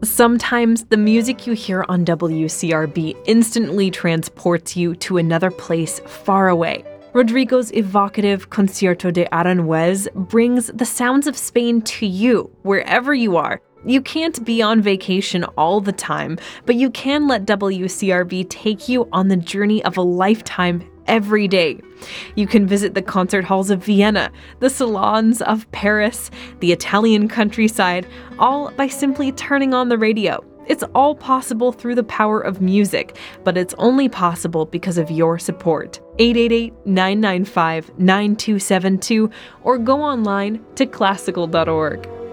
Sometimes the music you hear on WCRB instantly transports you to another place far away. Rodrigo's evocative Concierto de Aranjuez brings the sounds of Spain to you, wherever you are. You can't be on vacation all the time, but you can let WCRB take you on the journey of a lifetime every day. You can visit the concert halls of Vienna, the salons of Paris, the Italian countryside, all by simply turning on the radio. It's all possible through the power of music, but it's only possible because of your support. 888-995-9272 or go online to classical.org.